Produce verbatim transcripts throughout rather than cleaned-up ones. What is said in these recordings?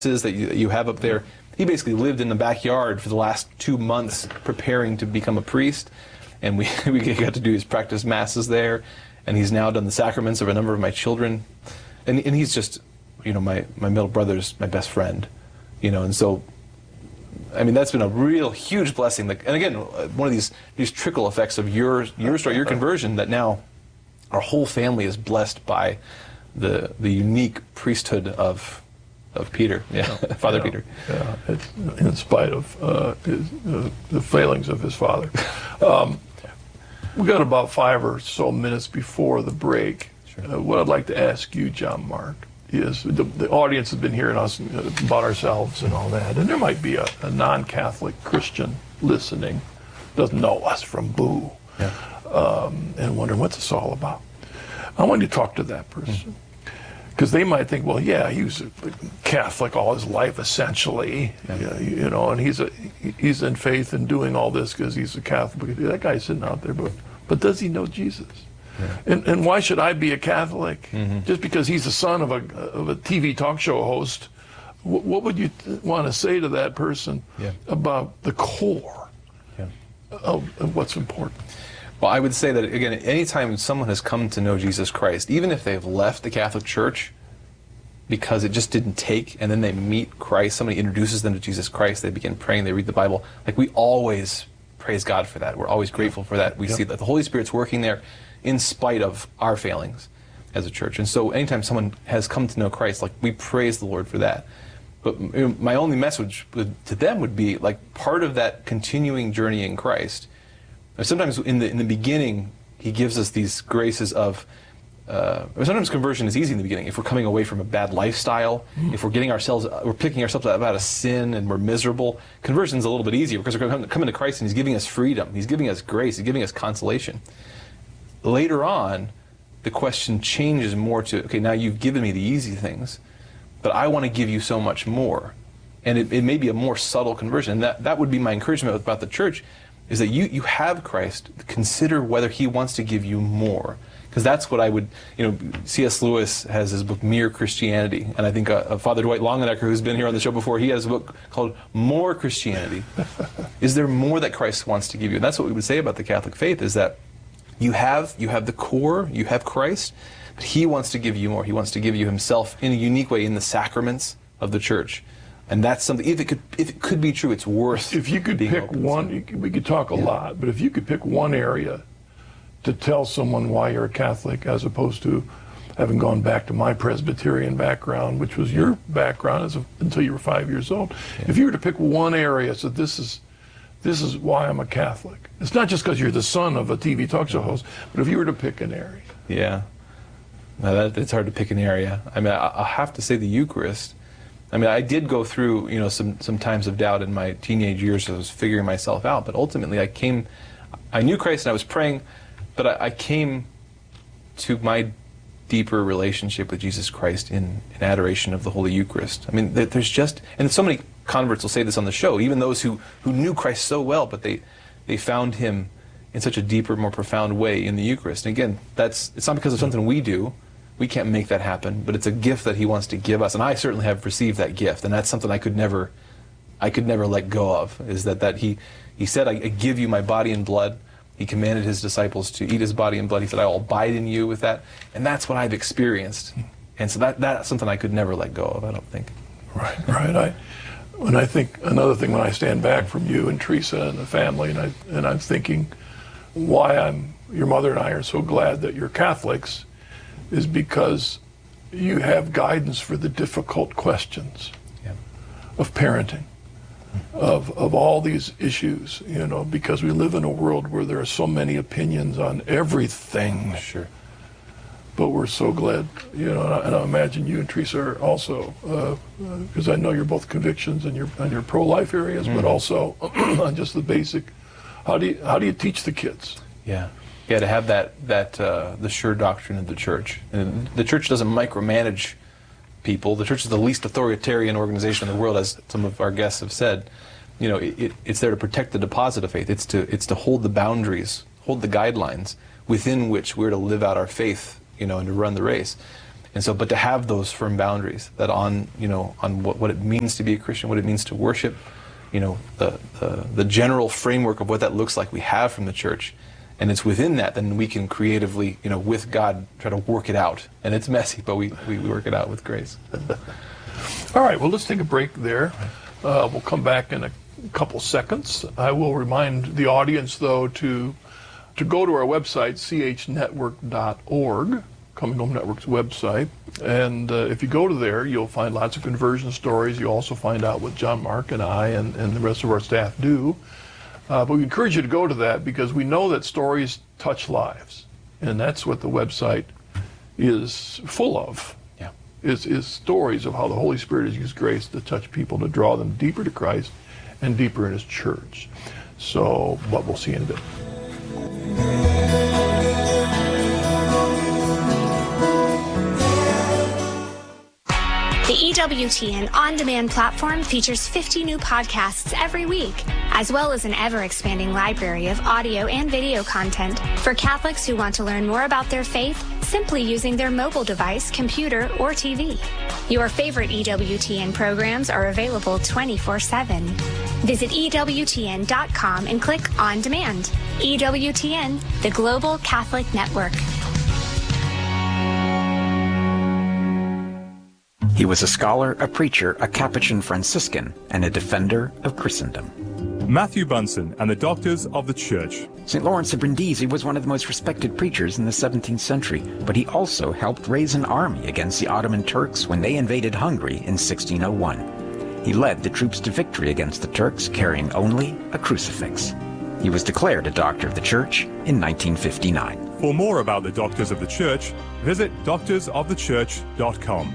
that you, you have up there. He basically lived in the backyard for the last two months preparing to become a priest, and we, we got to do his practice masses there, and he's now done the sacraments of a number of my children, and, and he's just, you know, my, my middle brother's my best friend, you know, and so, I mean, that's been a real huge blessing. Like, and again, one of these these trickle effects of your your story, your conversion, that now our whole family is blessed by the the unique priesthood of of Peter, yeah, Father yeah, Peter. Yeah, it's, in spite of uh, his, uh, the failings of his father. Um, we got about five or so minutes before the break. Sure. Uh, what I'd like to ask you, John Mark, is the, the audience has been hearing us about ourselves and all that, and there might be a, a non-Catholic Christian listening, doesn't know us from boo, yeah. um, and wondering what's this all about. I want you to talk to that person. Mm-hmm. Because they might think, well, yeah, he was a Catholic all his life, essentially, yeah. you know, and he's a, he's in faith and doing all this because he's a Catholic. That guy's sitting out there, but but does he know Jesus? Yeah. And and why should I be a Catholic mm-hmm. just because he's the son of a of a T V talk show host? What, what would you want to say to that person yeah. about the core yeah. of, of what's important? Well, I would say that, again, anytime someone has come to know Jesus Christ, even if they've left the Catholic Church because it just didn't take, and then they meet Christ, somebody introduces them to Jesus Christ, they begin praying, they read the Bible, like, we always praise God for that. We're always grateful for that. We yep. see that the Holy Spirit's working there in spite of our failings as a church. And so anytime someone has come to know Christ, like, we praise the Lord for that. But you know, my only message to them would be, like, part of that continuing journey in Christ. Sometimes in the in the beginning, he gives us these graces of. Uh, sometimes conversion is easy in the beginning. If we're coming away from a bad lifestyle, mm. if we're getting ourselves, we're picking ourselves up out of sin and we're miserable. Conversion's a little bit easier because we're coming to Christ and He's giving us freedom. He's giving us grace. He's giving us consolation. Later on, the question changes more to, okay, now you've given me the easy things, but I want to give you so much more, and it, it may be a more subtle conversion. And that that would be my encouragement about the church. Is that you, you have Christ, consider whether He wants to give you more. Because that's what I would, you know, C S Lewis has his book, Mere Christianity. And I think uh, uh, Father Dwight Longenecker, who's been here on the show before, he has a book called More Christianity. Is there more that Christ wants to give you? And that's what we would say about the Catholic faith, is that you have, you have the core, you have Christ, but He wants to give you more. He wants to give you Himself in a unique way in the sacraments of the church. And that's something, if it could if it could be true, it's worth If you could pick one, you could, we could talk a yeah. lot, but if you could pick one area to tell someone why you're a Catholic, as opposed to having gone back to my Presbyterian background, which was your background as a, until you were five years old. Yeah. If you were to pick one area, so this is this is why I'm a Catholic. It's not just because you're the son of a T V talk show host, but if you were to pick an area. Yeah, now that, it's hard to pick an area. I mean, I, I'll have to say the Eucharist. I mean, I did go through, you know, some, some times of doubt in my teenage years as I was figuring myself out, but ultimately I came, I knew Christ and I was praying, but I, I came to my deeper relationship with Jesus Christ in, in adoration of the Holy Eucharist. I mean, there's just, and so many converts will say this on the show, even those who, who knew Christ so well, but they, they found Him in such a deeper, more profound way in the Eucharist. And again, that's, it's not because of something we do. We can't make that happen, but it's a gift that He wants to give us, and I certainly have received that gift, and that's something I could never, I could never let go of. Is that that He, He said, I, I give you my body and blood. He commanded His disciples to eat His body and blood. He said, I will abide in you with that, and that's what I've experienced, and so that that's something I could never let go of. I don't think. Right, right. I, when I think another thing, when I stand back from you and Teresa and the family, and I and I'm thinking, why I'm your mother and I are so glad that you're Catholics, is because you have guidance for the difficult questions yeah. of parenting, of of all these issues, you know, because we live in a world where there are so many opinions on everything. Sure. But we're so glad, you know, and I, and I imagine you and Teresa are also, because uh, I know you're both convictions in your on your pro-life areas, mm-hmm. but also on just the basic. How do you how do you teach the kids? Yeah. Yeah, to have that, that uh, the sure doctrine of the church. And the church doesn't micromanage people. The church is the least authoritarian organization in the world, as some of our guests have said. You know, it, it's there to protect the deposit of faith. It's to it's to hold the boundaries, hold the guidelines within which we're to live out our faith, you know, and to run the race. And so, but to have those firm boundaries that on, you know, on what, what it means to be a Christian, what it means to worship, you know, the, the, the general framework of what that looks like we have from the church. And it's within that, then we can creatively, you know, with God, try to work it out. And it's messy, but we, we work it out with grace. All right, well, let's take a break there. Uh, we'll come back in a couple seconds. I will remind the audience, though, to to go to our website, c h network dot org, Coming Home Network's website. And uh, if you go to there, you'll find lots of conversion stories. You'll also find out what John Mark and I and, and the rest of our staff do. Uh, but we encourage you to go to that because we know that stories touch lives. And that's what the website is full of. Yeah. Is, is stories of how the Holy Spirit has used grace to touch people, to draw them deeper to Christ and deeper in His church. So, but we'll see you in a bit. The E W T N On Demand platform features fifty new podcasts every week, as well as an ever-expanding library of audio and video content for Catholics who want to learn more about their faith simply using their mobile device, computer, or T V. Your favorite E W T N programs are available twenty-four seven. Visit E W T N dot com and click On Demand. E W T N, the Global Catholic Network. He was a scholar, a preacher, a Capuchin Franciscan, and a defender of Christendom. Matthew Bunsen and the Doctors of the Church. Saint Lawrence of Brindisi was one of the most respected preachers in the seventeenth century, but he also helped raise an army against the Ottoman Turks when they invaded Hungary in sixteen oh one. He led the troops to victory against the Turks, carrying only a crucifix. He was declared a Doctor of the Church in nineteen fifty-nine. For more about the Doctors of the Church, visit doctors of the church dot com.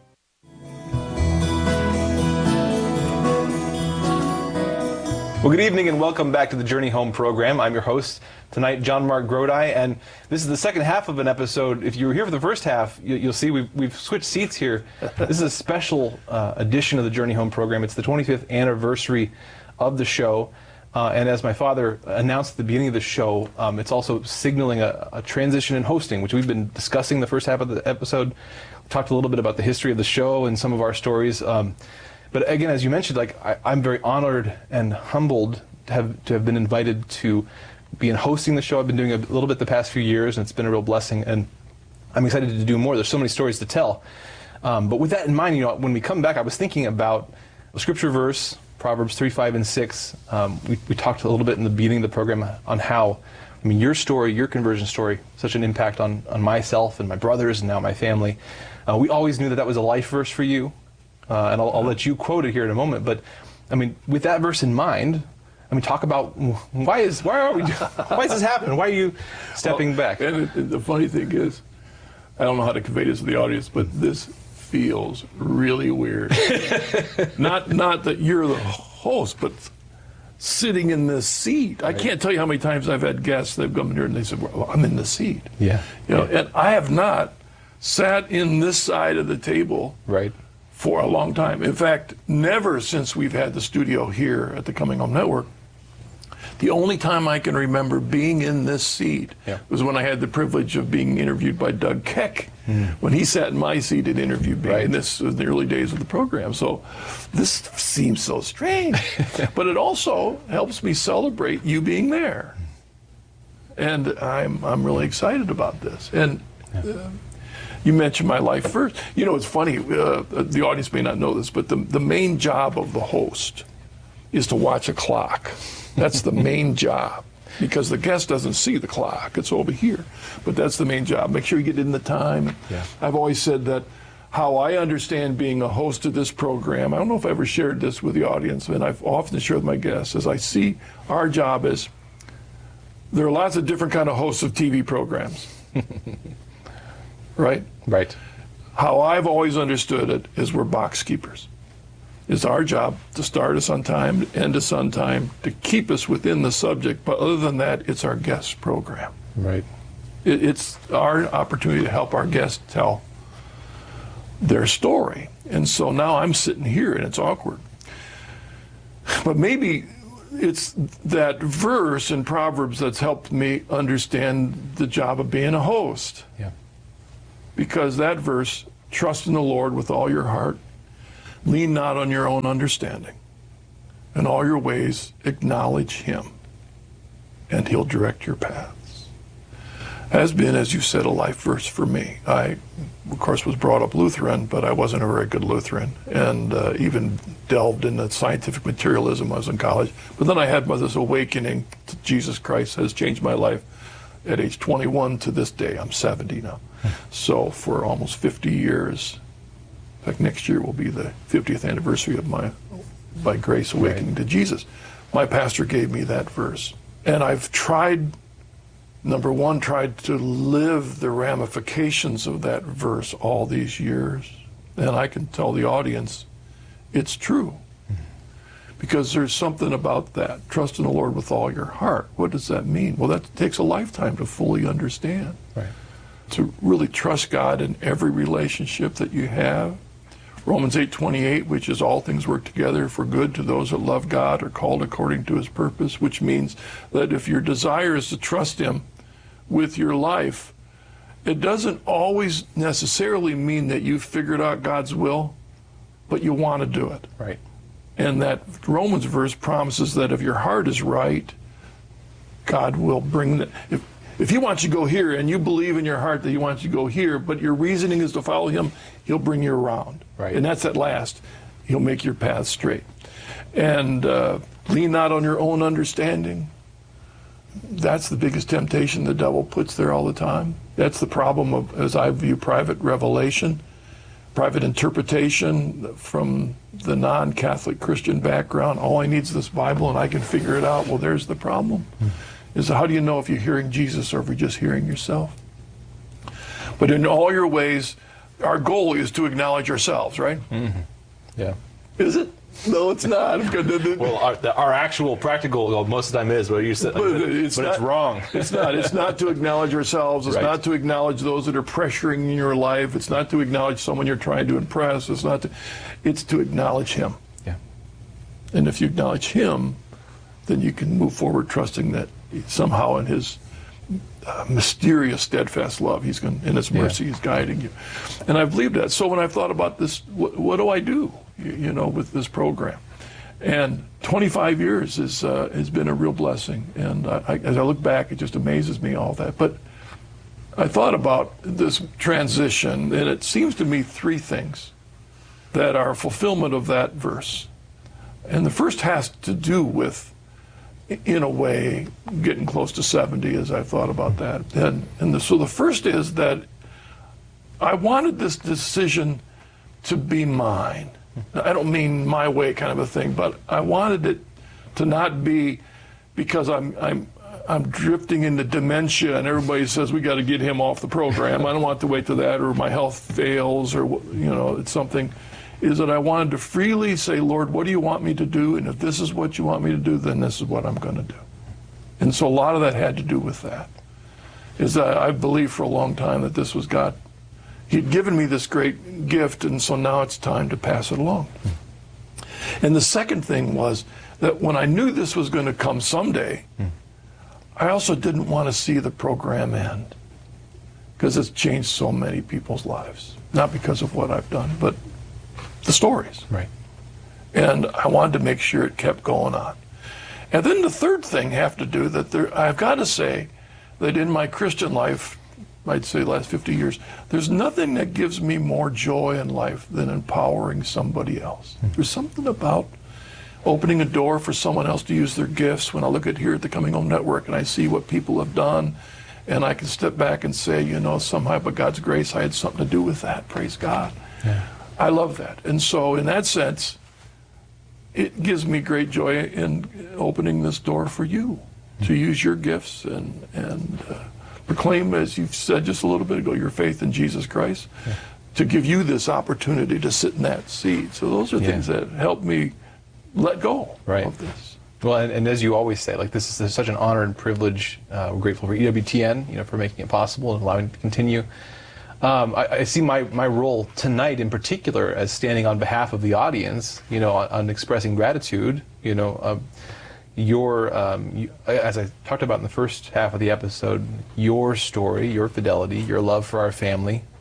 Well, good evening and welcome back to the Journey Home program. I'm your host tonight, John Mark Grodi, and this is the second half of an episode. If you were here for the first half, you, you'll see we've, we've switched seats here. This is a special uh, edition of the Journey Home program. It's the twenty-fifth anniversary of the show, uh, and as my father announced at the beginning of the show, um, it's also signaling a, a transition in hosting, which we've been discussing the first half of the episode. We talked a little bit about the history of the show and some of our stories. Um, But again, as you mentioned, like I, I'm very honored and humbled to have to have been invited to be in hosting the show. I've been doing a little bit the past few years, and it's been a real blessing. And I'm excited to do more. There's so many stories to tell. Um, but with that in mind, you know, when we come back, I was thinking about a scripture verse, Proverbs three, five, and six. Um, we, we talked a little bit in the beginning of the program on how, I mean, your story, your conversion story, such an impact on on myself and my brothers and now my family. Uh, we always knew that that was a life verse for you. Uh, and I'll, I'll let you quote it here in a moment. But I mean, with that verse in mind, I mean, talk about why is why are we why is this happening? Why are you stepping well, back? And it, the funny thing is, I don't know how to convey this to the audience, but this feels really weird. not not that you're the host, but sitting in this seat. Right. I can't tell you how many times I've had guests that have come in here and they said, "Well, I'm in the seat." Yeah. You know, yeah. and I have not sat in this side of the table. Right. For a long time. In fact, never since we've had the studio here at the Coming Home Network. The only time I can remember being in this seat yeah. was when I had the privilege of being interviewed by Doug Keck. Mm. When he sat in my seat and interviewed me. Right. And this was the early days of the program. So this seems so strange. But it also helps me celebrate you being there. And I'm I'm really excited about this. And yeah. uh, you mentioned my life first. You know, it's funny, uh, the audience may not know this, but the, the main job of the host is to watch a clock. That's the main job, because the guest doesn't see the clock. It's over here. But that's the main job. Make sure you get in the time. Yeah. I've always said that how I understand being a host of this program, I don't know if I ever shared this with the audience, and I've often shared with my guests, as I see our job as there are lots of different kind of hosts of T V programs. Right? Right. How I've always understood it is we're box keepers. It's our job to start us on time, end us on time, to keep us within the subject. But other than that, it's our guest program. Right. It, it's our opportunity to help our guests tell their story. And so now I'm sitting here and it's awkward. But maybe it's that verse in Proverbs that's helped me understand the job of being a host. Yeah. Because that verse Trust in the Lord with all your heart. Lean not on your own understanding. In all your ways, acknowledge him, and he'll direct your paths. Has been, as you said, a life verse for me. I, of course, was brought up Lutheran, but I wasn't a very good Lutheran, and uh, even delved into scientific materialism when I was in college. But then I had this awakening to Jesus Christ has changed my life at age twenty-one to this day. I'm seventy now. So for almost fifty years, in fact, next year will be the fiftieth anniversary of my, by grace, awakening right. to Jesus. My pastor gave me that verse. And I've tried, number one, tried to live the ramifications of that verse all these years. And I can tell the audience, it's true. Because there's something about that. Trust in the Lord with all your heart. What does that mean? Well, that takes a lifetime to fully understand. Right. To really trust God in every relationship that you have. Romans eight twenty-eight, which is all things work together for good to those that love God, are called according to his purpose, which means that if your desire is to trust him with your life, it doesn't always necessarily mean that you've figured out God's will, but you want to do it. Right. And that Romans verse promises that if your heart is right, God will bring that. If, if he wants you to go here and you believe in your heart that he wants you to go here, but your reasoning is to follow him, he'll bring you around. Right. And that's at last. He'll make your path straight. And uh, lean not on your own understanding. That's the biggest temptation the devil puts there all the time. That's the problem of, as I view private revelation, private interpretation from the non-Catholic Christian background. All I need is this Bible and I can figure it out. Well, there's the problem. Mm. Is how do you know if you're hearing Jesus or if you're just hearing yourself? But in all your ways, our goal is to acknowledge ourselves, right? Mm-hmm. Yeah. Is it? No, it's not. Well, our, the, our actual practical goal most of the time is what you said, but, like, it's, but not, it's wrong. It's not. It's not to acknowledge ourselves. It's right. not to acknowledge those that are pressuring in your life. It's not to acknowledge someone you're trying to impress. It's not to. It's to acknowledge him. Yeah. And if you acknowledge him, then you can move forward trusting that somehow in his uh, mysterious, steadfast love, he's going, in his mercy, yeah. he's guiding you. And I believe that. So when I've thought about this, what, what do I do, you, you know, with this program? And twenty-five years is, uh, has been a real blessing. And I, I, as I look back, it just amazes me, all that. But I thought about this transition, and it seems to me three things that are fulfillment of that verse. And the first has to do with, in a way, getting close to seventy as I thought about that. And, and the, so the first is that I wanted this decision to be mine. I don't mean my way kind of a thing, but I wanted it to not be because I'm I'm I'm drifting into dementia and everybody says we got to get him off the program. I don't want to wait till that, or my health fails, or you know, it's something. Is that I wanted to freely say, Lord, what do you want me to do? And if this is what you want me to do, then this is what I'm going to do. And so a lot of that had to do with that. Is that I believed for a long time that this was God. He'd given me this great gift, and so now it's time to pass it along. And the second thing was that when I knew this was going to come someday, I also didn't want to see the program end, because it's changed so many people's lives. Not because of what I've done, but the stories. Right. And I wanted to make sure it kept going on. And then the third thing have to do that there, I've got to say that in my Christian life, I'd say the last fifty years, there's nothing that gives me more joy in life than empowering somebody else. Mm-hmm. There's something about opening a door for someone else to use their gifts. When I look at here at the Coming Home Network and I see what people have done, and I can step back and say, you know, somehow by God's grace, I had something to do with that. Praise God. Yeah. I love that. And so in that sense, it gives me great joy in opening this door for you mm-hmm. to use your gifts and, and uh, proclaim, as you've said just a little bit ago, your faith in Jesus Christ, yeah. to give you this opportunity to sit in that seat. So those are yeah. things that help me let go right. of this. Well, and, and as you always say, like this is such an honor and privilege. Uh, we're grateful for E W T N, you know, for making it possible and allowing it to continue. Um, I, I see my, my role tonight in particular as standing on behalf of the audience, you know, on, on expressing gratitude, you know, um, your, um, you, as I talked about in the first half of the episode, your story, your fidelity, your love for our family,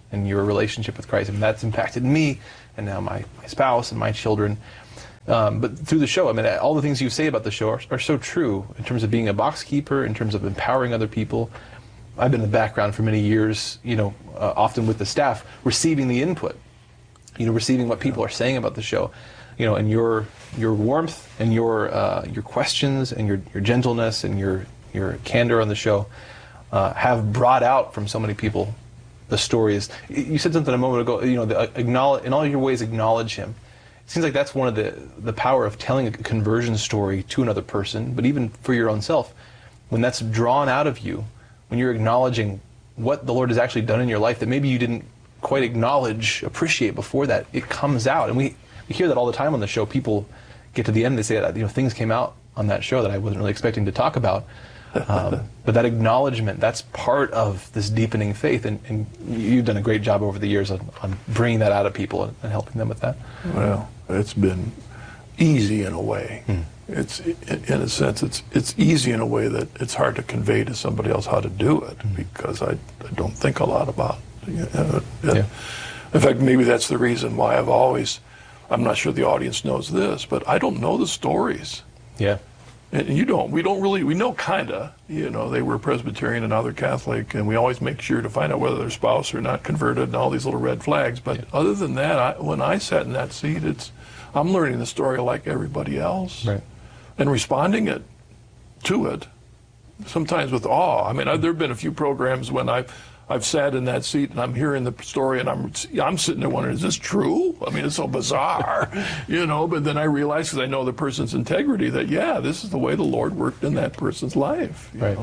and your relationship with Christ. I mean, that's impacted me, and now my, my spouse and my children. Um, but through the show, I mean, all the things you say about the show are, are so true in terms of being a box keeper, in terms of empowering other people. I've been in the background for many years, you know, uh, often with the staff, receiving the input, you know, receiving what people are saying about the show, you know, and your your warmth and your uh, your questions and your your gentleness and your your candor on the show uh, have brought out from so many people the stories. You said something a moment ago, you know, the, acknowledge, in all your ways acknowledge him. It seems like that's one of the the power of telling a conversion story to another person, but even for your own self, when that's drawn out of you, when you're acknowledging what the Lord has actually done in your life that maybe you didn't quite acknowledge, appreciate before that, it comes out. And we, we hear that all the time on the show. People get to the end, they say, that, you know, things came out on that show that I wasn't really expecting to talk about. Um, but that acknowledgement, that's part of this deepening faith. And, and you've done a great job over the years on, on bringing that out of people and, and helping them with that. Well, it's been easy in a way. Hmm. It's, in a sense, it's it's easy in a way that it's hard to convey to somebody else how to do it, because I, I don't think a lot about it. Uh, yeah. In fact, maybe that's the reason why I've always, I'm not sure the audience knows this, but I don't know the stories. Yeah. And you don't. We don't really, we know kind of, you know, they were Presbyterian and now they're Catholic, and we always make sure to find out whether their spouse are not converted and all these little red flags. But yeah. Other than that, I, when I sat in that seat, it's, I'm learning the story like everybody else. Right. And responding it to it, sometimes with awe. I mean, I, there have been a few programs when I've I've sat in that seat and I'm hearing the story and I'm I'm sitting there wondering, is this true? I mean, it's so bizarre, you know. But then I realize, because I know the person's integrity, that yeah, this is the way the Lord worked in that person's life. You right. know?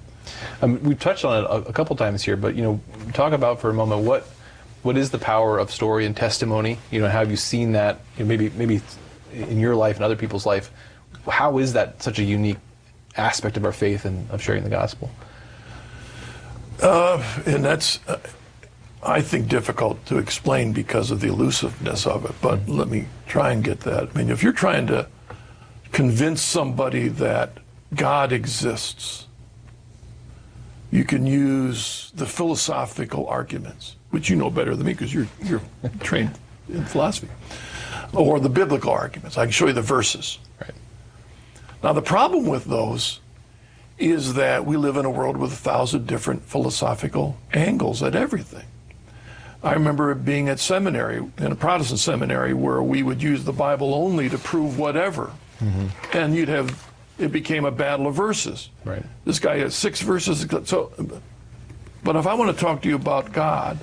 Um, we've touched on it a, a couple times here, but you know, talk about for a moment what what is the power of story and testimony? You know, how have you seen that? You know, maybe maybe in your life and other people's life. How is that such a unique aspect of our faith and of sharing the gospel? Uh, and that's, uh, I think, difficult to explain because of the elusiveness of it. But mm-hmm. Let me try and get that. I mean, if you're trying to convince somebody that God exists, you can use the philosophical arguments, which you know better than me because you're you're trained in philosophy, or the biblical arguments. I can show you the verses. Right. Now, the problem with those is that we live in a world with a thousand different philosophical angles at everything. I remember being at seminary, in a Protestant seminary, where we would use the Bible only to prove whatever. Mm-hmm. And you'd have, it became a battle of verses. Right. This guy has six verses. So, but if I want to talk to you about God,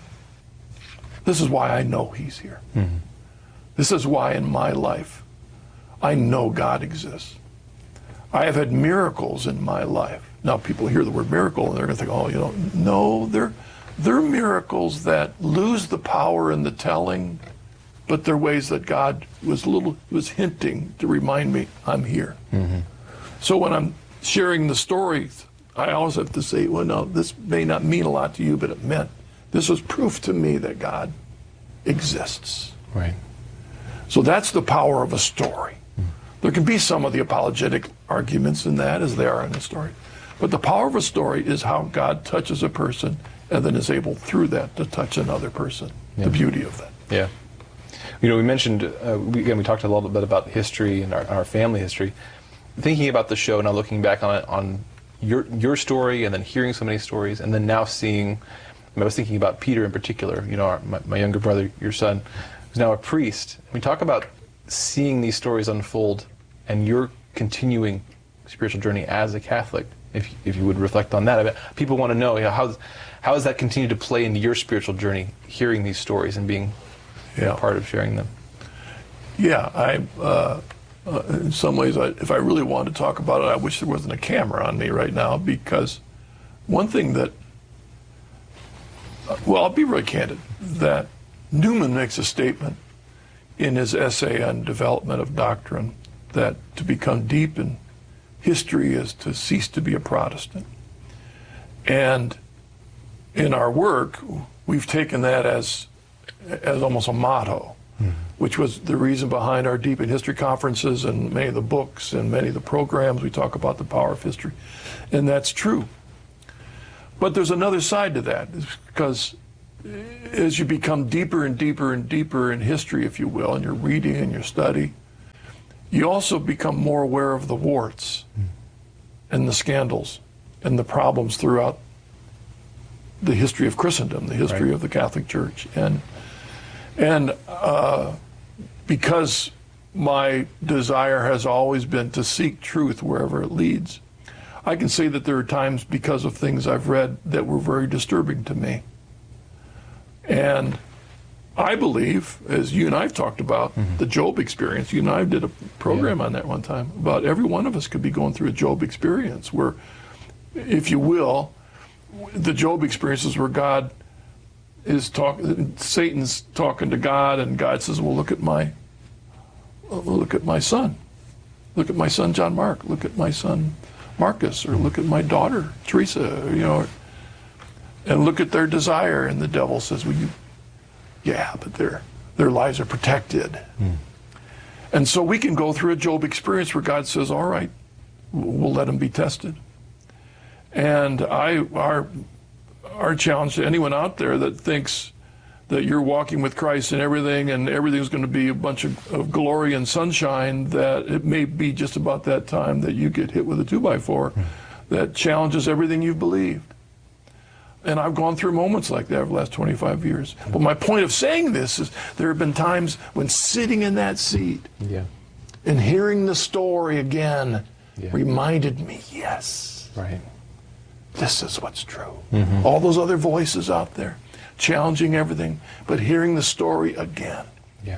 this is why I know he's here. Mm-hmm. This is why in my life I know God exists. I have had miracles in my life. Now people hear the word miracle and they're going to think, oh, you know, no, they're, they're miracles that lose the power in the telling, but they're ways that God was little was hinting to remind me I'm here. Mm-hmm. So when I'm sharing the story, I always have to say, well, no, this may not mean a lot to you, but it meant. This was proof to me that God exists. Right. So that's the power of a story. There can be some of the apologetic arguments in that, as they are in a story. But the power of a story is how God touches a person and then is able, through that, to touch another person. Yeah. The beauty of that. Yeah. You know, we mentioned, uh, we, again, we talked a little bit about history and our, our family history. Thinking about the show, now looking back on it, on your your story, and then hearing so many stories, and then now seeing, I, mean, I was thinking about Peter in particular, you know, our, my, my younger brother, your son, who's now a priest. We talk about seeing these stories unfold and your continuing spiritual journey as a Catholic, if if you would reflect on that. I mean, people want to know, you know, how how has that continued to play into your spiritual journey, hearing these stories and being yeah. you know, part of sharing them? Yeah, I uh, uh, in some ways, I, if I really wanted to talk about it, I wish there wasn't a camera on me right now, because one thing that, uh, well, I'll be really candid, that Newman makes a statement in his essay on development of doctrine that to become deep in history is to cease to be a Protestant. And in our work, we've taken that as as almost a motto, mm-hmm. which was the reason behind our Deep in History conferences and many of the books and many of the programs. We talk about the power of history, and that's true. But there's another side to that, because as you become deeper and deeper and deeper in history, if you will, in your reading and your study, you also become more aware of the warts mm. and the scandals and the problems throughout the history of Christendom, the history right. of the Catholic Church. And, and uh, because my desire has always been to seek truth wherever it leads, I can say that there are times because of things I've read that were very disturbing to me. And I believe, as you and I have talked about, mm-hmm. the Job experience, you and I did a program yeah. on that one time, about every one of us could be going through a Job experience where, if you will, the Job experience is where God is talking, Satan's talking to God, and God says, well, look at my, look at my son. Look at my son, John Mark. Look at my son, Marcus, or look at my daughter, Teresa, you know, and look at their desire. And the devil says, well, you, yeah, but their, their lives are protected. Mm. And so we can go through a Job experience where God says, all right, we'll let them be tested. And I, our, our challenge to anyone out there that thinks that you're walking with Christ and everything, and everything's going to be a bunch of, of glory and sunshine, that it may be just about that time that you get hit with a two by four mm. that challenges everything you've believed. And I've gone through moments like that over the last twenty-five years. But my point of saying this is there have been times when sitting in that seat yeah. and hearing the story again yeah. reminded me, yes, right. this is what's true. Mm-hmm. All those other voices out there challenging everything, but hearing the story again. Yeah.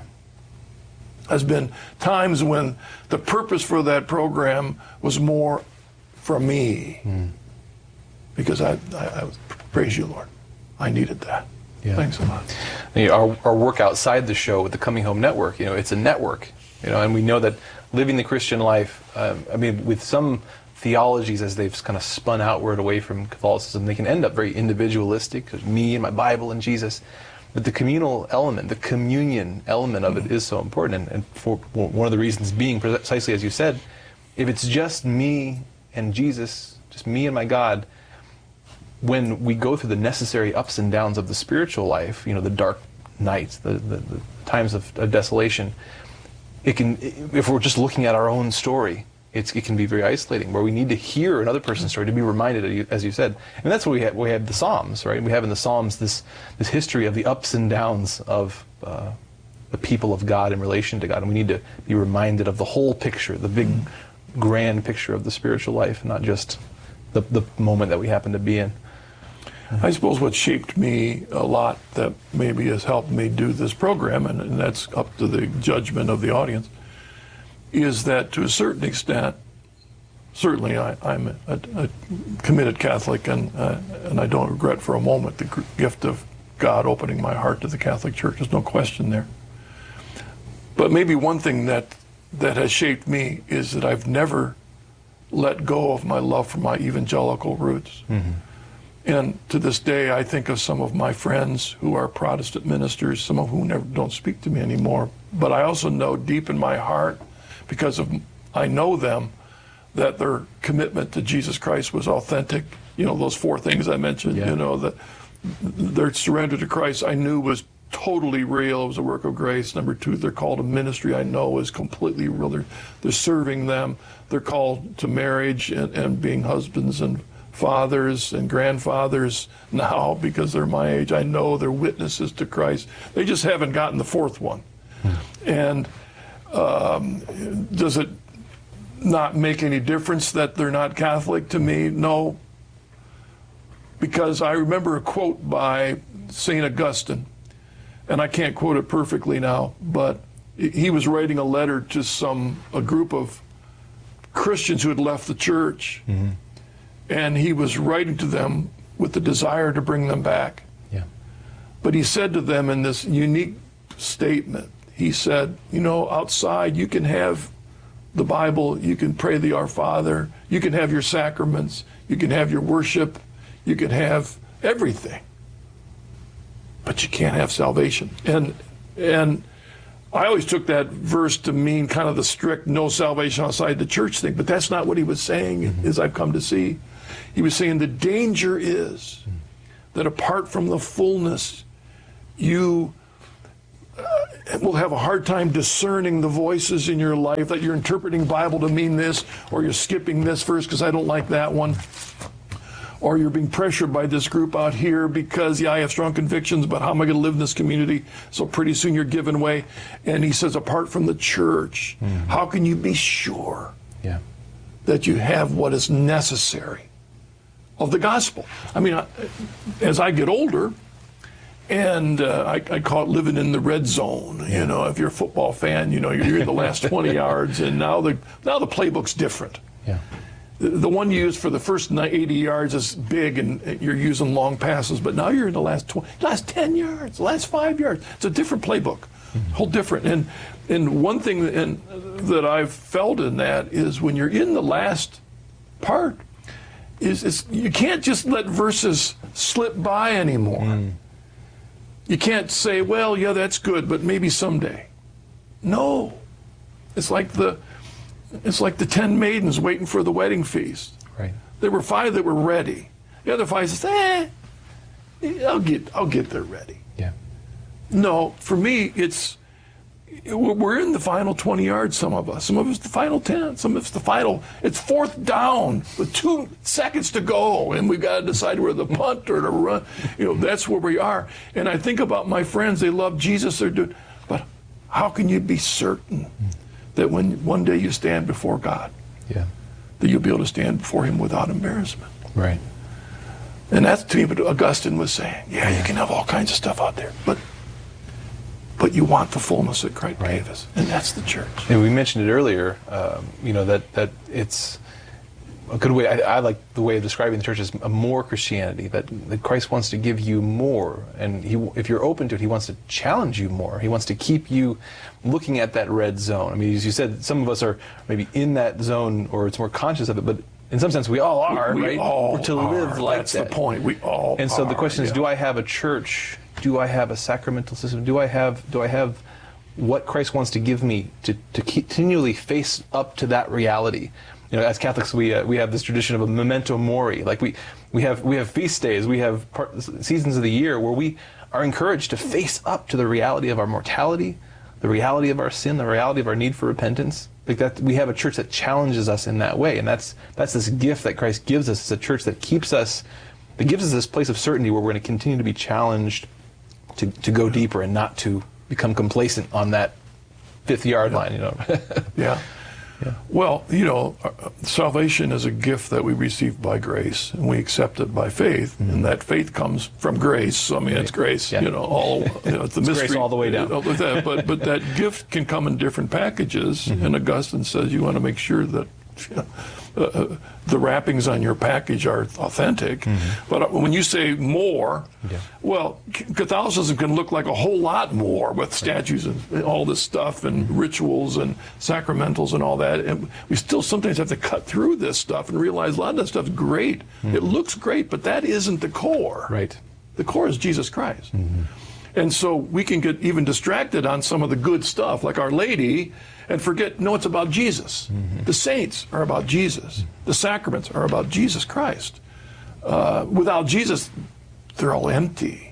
Has been times when the purpose for that program was more for me. Mm. Because I, I, I praise you, Lord. I needed that. Yeah. Thanks a lot. You know, our, our work outside the show with the Coming Home Network, you know, it's a network, you know, and we know that living the Christian life, um, I mean, with some theologies as they've kind of spun outward away from Catholicism, they can end up very individualistic, me and my Bible and Jesus. But the communal element, the communion element of it is so important. And, and for one of the reasons being, precisely as you said, if it's just me and Jesus, just me and my God, when we go through the necessary ups and downs of the spiritual life, you know, the dark nights, the, the, the times of, of desolation, it can, if we're just looking at our own story, it's, it can be very isolating, where we need to hear another person's story to be reminded, as you said. And that's what we have, we have the Psalms, right? We have in the Psalms this, this history of the ups and downs of uh, the people of God in relation to God. And we need to be reminded of the whole picture, the big, grand picture of the spiritual life, not just the, the moment that we happen to be in. I suppose what shaped me a lot that maybe has helped me do this program, and, and that's up to the judgment of the audience, is that to a certain extent, certainly I, I'm a, a committed Catholic, and, uh, and I don't regret for a moment the gift of God opening my heart to the Catholic Church. There's no question there. But maybe one thing that, that has shaped me is that I've never let go of my love for my evangelical roots. Mm-hmm. And to this day, I think of some of my friends who are Protestant ministers, some of whom never don't speak to me anymore. But I also know deep in my heart, because of I know them, that their commitment to Jesus Christ was authentic. You know, those four things I mentioned, yeah. you know, that their surrender to Christ I knew was totally real. It was a work of grace. Number two, they're called to ministry. I know is completely real. They're, they're serving them. They're called to marriage and, and being husbands and fathers and grandfathers now because they're my age. I know they're witnesses to Christ. They just haven't gotten the fourth one. Hmm. And um, does it not make any difference that they're not Catholic to me? No. Because I remember a quote by Saint Augustine, and I can't quote it perfectly now, but he was writing a letter to some a group of Christians who had left the church. Mm-hmm. And he was writing to them with the desire to bring them back. Yeah. But he said to them in this unique statement, he said, you know, outside you can have the Bible, you can pray the Our Father, you can have your sacraments, you can have your worship, you can have everything. But you can't have salvation. And and I always took that verse to mean kind of the strict no salvation outside the church thing, but that's not what he was saying, mm-hmm. as I've come to see. He was saying the danger is that apart from the fullness you uh, will have a hard time discerning the voices in your life, that you're interpreting Bible to mean this, or you're skipping this verse because I don't like that one, or you're being pressured by this group out here because, yeah, I have strong convictions, but how am I going to live in this community? So pretty soon you're giving way. And he says, apart from the church, mm-hmm. how can you be sure yeah. that you have what is necessary of the gospel? I mean, as I get older, and uh, I, I call it living in the red zone. Yeah. You know, if you're a football fan, you know, you're in the last twenty yards, and now the now the playbook's different. Yeah. The, the one you use for the first eighty yards is big, and you're using long passes. But now you're in the last twenty, last ten yards, last five yards. It's a different playbook, mm-hmm. whole different. And and one thing that, and, that I've felt in that is when you're in the last part, is, is you can't just let verses slip by anymore. Mm. You can't say, well, yeah, that's good, but maybe someday. No. It's like the it's like the ten maidens waiting for the wedding feast. Right. There were five that were ready. The other five said, eh, I'll get I'll get there ready. Yeah. No, for me, it's we're in the final twenty yards, some of us. Some of us the final ten. Some of us the final, it's fourth down with two seconds to go, and we've got to decide whether to punt or to run. You know, that's where we are. And I think about my friends, they love Jesus, they're doing, but how can you be certain that when one day you stand before God, yeah. that you'll be able to stand before him without embarrassment? Right. And that's to me what Augustine was saying. Yeah, you can have all kinds of stuff out there, but But you want the fullness that Christ right. gave us, and that's the church. And we mentioned it earlier, um, you know, that, that it's a good way, I, I like the way of describing the church as a more Christianity, that, that Christ wants to give you more, and he, if you're open to it, he wants to challenge you more. He wants to keep you looking at that red zone. I mean, as you said, some of us are maybe in that zone, or it's more conscious of it, but in some sense we all are, we, we right? all or to are. live like That's that. the point. We all And so are, the question is, yeah. do I have a church? Do I have a sacramental system? Do I have do I have what Christ wants to give me to, to continually face up to that reality? You know, as Catholics, we uh, we have this tradition of a memento mori. Like we we have we have feast days, we have part, seasons of the year where we are encouraged to face up to the reality of our mortality, the reality of our sin, the reality of our need for repentance. Like that, we have a church that challenges us in that way, and that's that's this gift that Christ gives us. It's a church that keeps us, that gives us this place of certainty where we're going to continue to be challenged to to go deeper and not to become complacent on that fifth yard yeah. line. You know. yeah. Yeah. Well, you know, uh, salvation is a gift that we receive by grace, and we accept it by faith, mm-hmm. and that faith comes from grace. So, I mean, right. it's grace, yeah. you know, all you know, it's the it's mystery, grace all the way down. You know, that, but but that gift can come in different packages, mm-hmm. and Augustine says you want to make sure that you know, uh, the wrappings on your package are authentic. Mm-hmm. But when you say more, yeah. well, Catholicism can look like a whole lot more with statues and all this stuff and mm-hmm. rituals and sacramentals and all that. And we still sometimes have to cut through this stuff and realize a lot of that stuff's great. Mm-hmm. It looks great, but that isn't the core. Right. The core is Jesus Christ. Mm-hmm. And so we can get even distracted on some of the good stuff, like Our Lady, and forget, no, it's about Jesus. Mm-hmm. The saints are about Jesus. The sacraments are about Jesus Christ. Uh, without Jesus, they're all empty.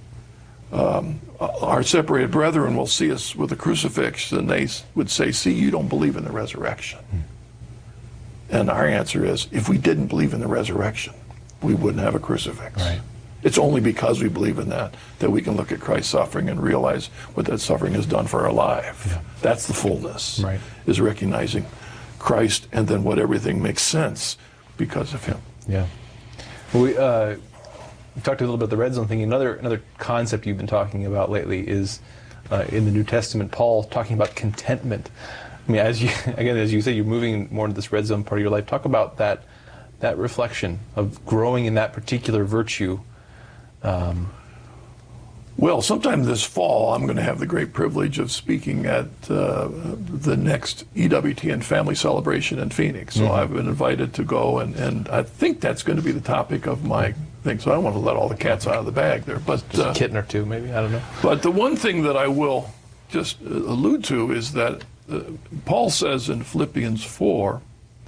Um, our separated brethren will see us with a crucifix, and they would say, see, you don't believe in the resurrection. Mm-hmm. And our answer is, if we didn't believe in the resurrection, we wouldn't have a crucifix. Right. It's only because we believe in that that we can look at Christ's suffering and realize what that suffering has done for our life. Yeah. That's the fullness, right. is recognizing Christ and then what everything makes sense because of him. Yeah. Well, we, uh, we talked a little bit about the red zone thing. Another, another concept you've been talking about lately is uh, in the New Testament, Paul talking about contentment. I mean, as you, again, as you say, you're moving more into this red zone part of your life. Talk about that, that reflection of growing in that particular virtue. Um, well, sometime this fall, I'm going to have the great privilege of speaking at uh, the next E W T N family celebration in Phoenix. So mm-hmm. I've been invited to go, and, and I think that's going to be the topic of my thing. So I don't want to let all the cats out of the bag there. But just uh, a kitten or two, maybe, I don't know. But the one thing that I will just allude to is that uh, Paul says in Philippians four,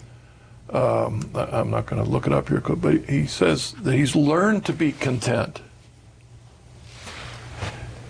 Um, I'm not going to look it up here, but he says that he's learned to be content.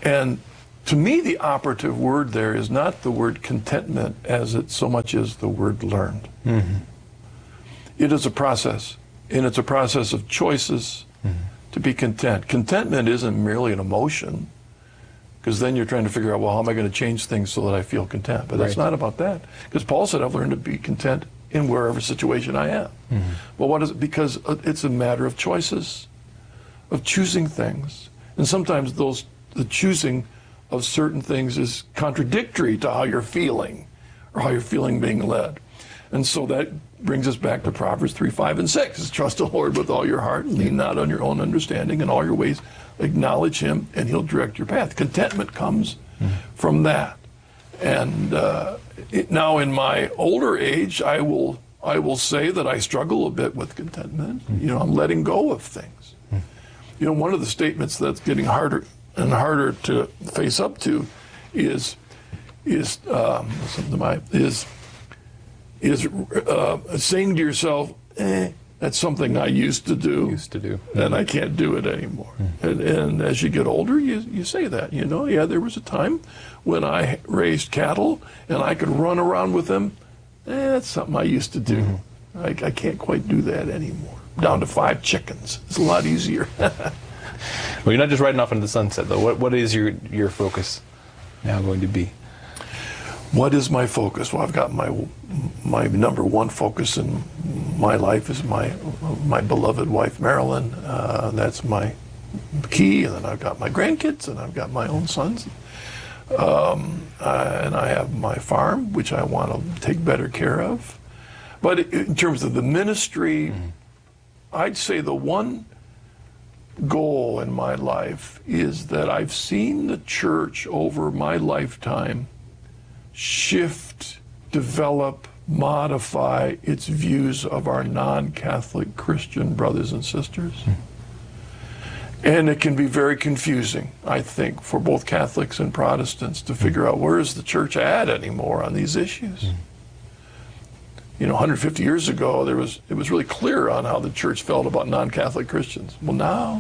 And to me, the operative word there is not the word contentment as it so much as the word learned. Mm-hmm. It is a process, and it's a process of choices mm-hmm. to be content. Contentment isn't merely an emotion, because then you're trying to figure out, well, how am I going to change things so that I feel content? But right. It's not about that. Because Paul said, I've learned to be content in wherever situation I am. Mm-hmm. Well, what is it? Because it's a matter of choices, of choosing things. And sometimes those the choosing of certain things is contradictory to how you're feeling or how you're feeling being led. And so that brings us back to Proverbs three, five, and six. It's trust the Lord with all your heart, lean not on your own understanding, in all your ways acknowledge him, and he'll direct your path. Contentment comes mm-hmm. from that. And uh, it, now in my older age, I will I will say that I struggle a bit with contentment. Mm-hmm. You know, I'm letting go of things. Mm-hmm. You know, one of the statements that's getting harder and harder to face up to is is um, listen to my is is uh, saying to yourself, eh, that's something I used to do, used to do, and I can't do it anymore. Mm-hmm. And, and as you get older, you you say that, you know, yeah, there was a time when I raised cattle and I could run around with them. Eh, that's something I used to do. Mm-hmm. I, I can't quite do that anymore. Down to five chickens. It's a lot easier. Well, you're not just riding off into the sunset, though. What what is your your focus now going to be? What is my focus? Well, I've got my my number one focus in my life is my my beloved wife, Marilyn. Uh, that's my key. And then I've got my grandkids, and I've got my own sons. Um, uh, and I have my farm, which I want to take better care of. But in terms of the ministry, mm-hmm. I'd say the one goal in my life is that I've seen the church over my lifetime shift, develop, modify its views of our non-Catholic Christian brothers and sisters. Mm-hmm. And it can be very confusing, I think, for both Catholics and Protestants to figure out where is the church at anymore on these issues. Mm-hmm. You know, one hundred fifty years ago, there was it was really clear on how the church felt about non-Catholic Christians. Well, now,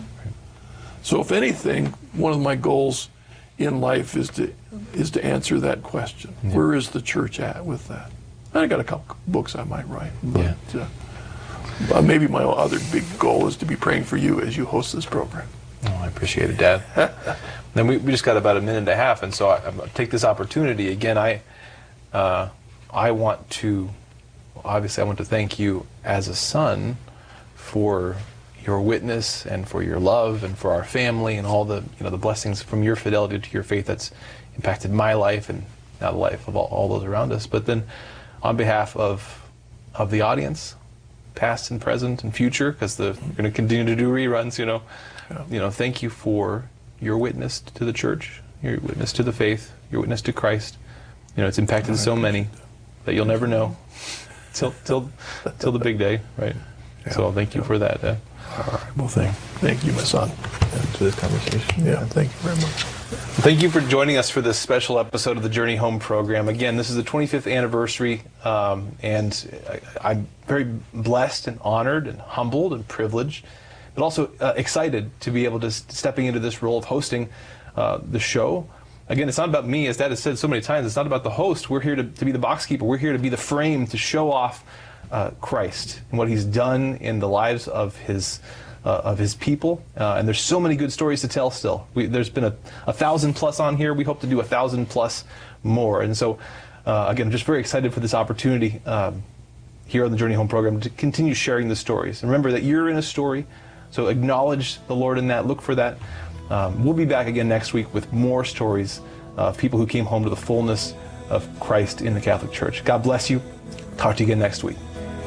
so if anything, one of my goals in life is to is to answer that question. Yeah. Where is the church at with that? I got a couple books I might write, but yeah. uh, maybe my other big goal is to be praying for you as you host this program. Oh, I appreciate it, Dad. Then we, we just got about a minute and a half, and so I, I take this opportunity again. I uh, I want to. Obviously, I want to thank you as a son for your witness and for your love and for our family and all the you know the blessings from your fidelity to your faith that's impacted my life and now the life of all, all those around us. But then, on behalf of of the audience, past and present and future, because we're going to continue to do reruns. You know, yeah. you know, thank you for your witness to the church, your witness to the faith, your witness to Christ. You know, it's impacted so many that you'll never know. Till till till the big day, right? Yeah, so thank you yeah. for that. Uh, All right. Well, thank thank you, my son, to this conversation. Yeah, thank you very much. Thank you for joining us for this special episode of the Journey Home program. Again, this is the twenty-fifth anniversary, um, and I, I'm very blessed and honored and humbled and privileged, but also uh, excited to be able to stepping into this role of hosting uh, the show. Again, it's not about me, as Dad has said so many times. It's not about the host. We're here to, to be the box keeper. We're here to be the frame to show off uh, Christ and what He's done in the lives of His uh, of His people. Uh, and there's so many good stories to tell still. We, there's been a, a thousand plus on here. We hope to do a thousand plus more. And so, uh, again, I'm just very excited for this opportunity um, here on the Journey Home program to continue sharing the stories. And remember that you're in a story, so acknowledge the Lord in that. Look for that. Um, we'll be back again next week with more stories of people who came home to the fullness of Christ in the Catholic Church. God bless you. Talk to you again next week.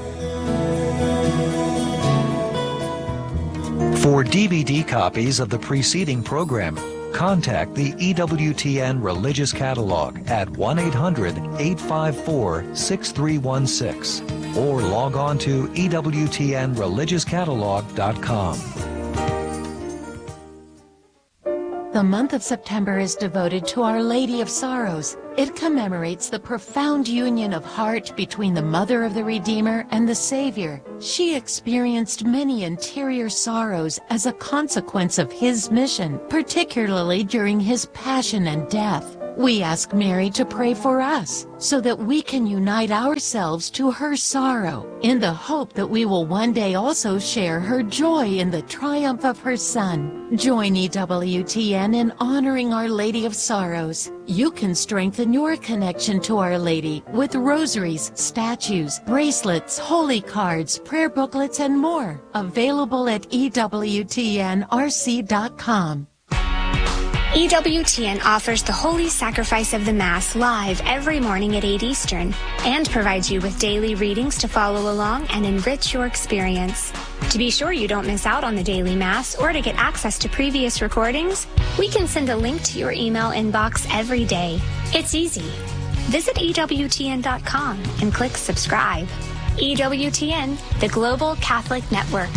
For D V D copies of the preceding program, contact the E W T N Religious Catalog at one eight hundred, eight five four, six three one six or log on to E W T N religious catalog dot com. The month of September is devoted to Our Lady of Sorrows. It commemorates the profound union of heart between the Mother of the Redeemer and the Savior. She experienced many interior sorrows as a consequence of his mission, particularly during his passion and death. We ask Mary to pray for us so that we can unite ourselves to her sorrow in the hope that we will one day also share her joy in the triumph of her Son. Join E W T N in honoring Our Lady of Sorrows. You can strengthen your connection to Our Lady with rosaries, statues, bracelets, holy cards, prayer booklets, and more. Available at E W T N R C dot com. E W T N offers the Holy Sacrifice of the Mass live every morning at eight Eastern and provides you with daily readings to follow along and enrich your experience. To be sure you don't miss out on the daily Mass or to get access to previous recordings, we can send a link to your email inbox every day. It's easy. Visit E W T N dot com and click subscribe. E W T N, the Global Catholic Network.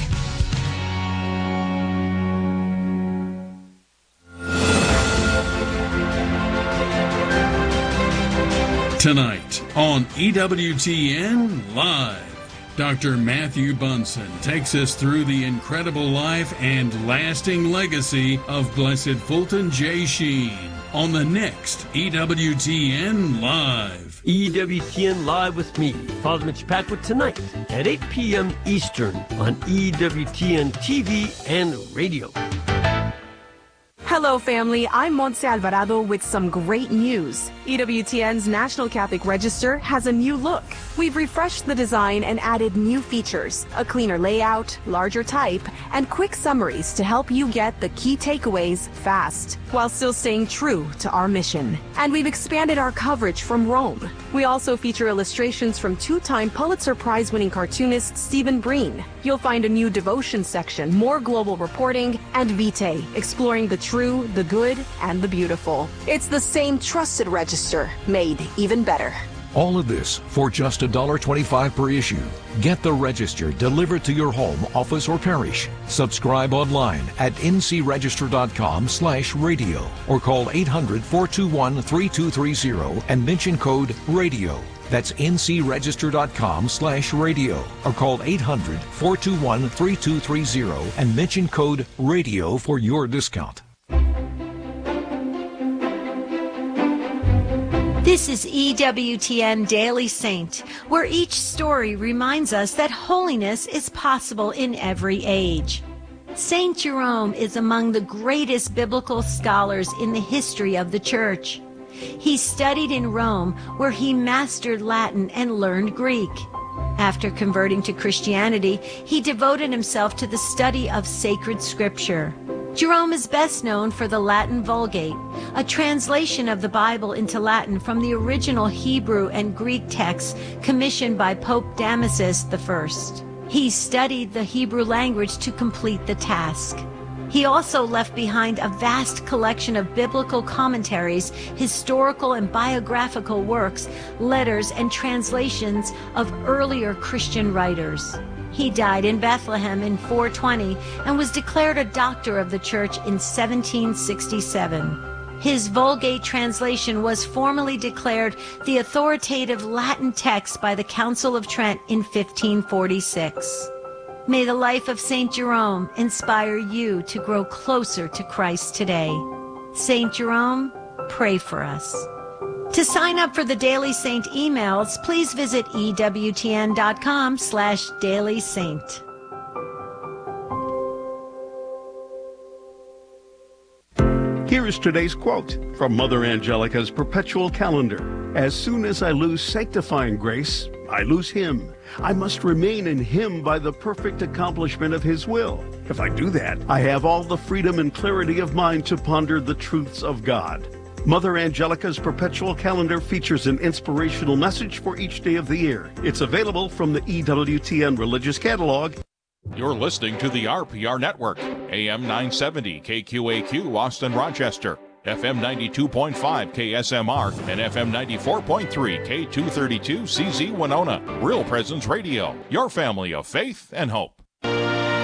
Tonight on E W T N Live, Doctor Matthew Bunson takes us through the incredible life and lasting legacy of Blessed Fulton J. Sheen on the next E W T N Live. E W T N Live with me, Father Mitch Packwood, tonight at eight p.m. Eastern on E W T N T V and radio. Hello, family. I'm Montse Alvarado with some great news. E W T N's National Catholic Register has a new look. We've refreshed the design and added new features, a cleaner layout, larger type, and quick summaries to help you get the key takeaways fast, while still staying true to our mission. And we've expanded our coverage from Rome. We also feature illustrations from two-time Pulitzer Prize-winning cartoonist Stephen Breen. You'll find a new devotion section, more global reporting, and Vitae, exploring the true, the good, and the beautiful. It's the same trusted register, made even better. All of this for just one dollar twenty-five per issue. Get the Register delivered to your home, office, or parish. Subscribe online at N C register dot com slash radio or call eight hundred, four two one, three two three zero and mention code RADIO. That's N C register dot com slash radio or call eight hundred, four two one, three two three zero and mention code RADIO for your discount. This is E W T N Daily Saint, where each story reminds us that holiness is possible in every age. Saint Jerome is among the greatest biblical scholars in the history of the Church. He studied in Rome, where he mastered Latin and learned Greek. After converting to Christianity, he devoted himself to the study of sacred scripture. Jerome is best known for the Latin Vulgate, a translation of the Bible into Latin from the original Hebrew and Greek texts commissioned by Pope Damasus the First. He studied the Hebrew language to complete the task. He also left behind a vast collection of biblical commentaries, historical and biographical works, letters, and translations of earlier Christian writers. He died in Bethlehem in four twenty and was declared a doctor of the Church in seventeen sixty-seven. His Vulgate translation was formally declared the authoritative Latin text by the Council of Trent in fifteen forty-six. May the life of Saint Jerome inspire you to grow closer to Christ today. Saint Jerome, pray for us. To sign up for the Daily Saint emails, please visit E W T N dot com slash Daily Saint. Here is today's quote from Mother Angelica's Perpetual Calendar. As soon as I lose sanctifying grace, I lose Him. I must remain in Him by the perfect accomplishment of His will. If I do that, I have all the freedom and clarity of mind to ponder the truths of God. Mother Angelica's Perpetual Calendar features an inspirational message for each day of the year. It's available from the E W T N Religious Catalog. You're listening to the R P R Network, A M nine seventy K Q A Q Austin Rochester, F M ninety-two point five K S M R, and F M ninety-four point three K two thirty-two C Z Winona. Real Presence Radio, your family of faith and hope.